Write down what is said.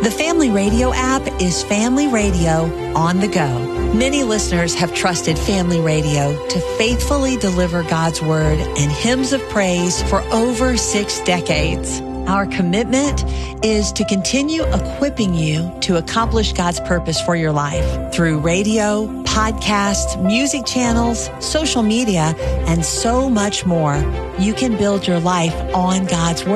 The Family Radio app is Family Radio on the go. Many listeners have trusted Family Radio to faithfully deliver God's Word and hymns of praise for over 6 decades. Our commitment is to continue equipping you to accomplish God's purpose for your life through radio, podcasts, music channels, social media, and so much more. You can build your life on God's Word.